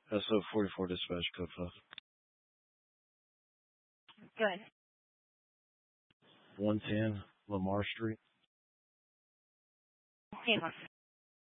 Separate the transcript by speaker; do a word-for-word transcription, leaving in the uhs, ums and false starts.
Speaker 1: S O forty-four dispatch code five.
Speaker 2: Good.
Speaker 1: one ten Lamar Street.
Speaker 2: Okay, boss.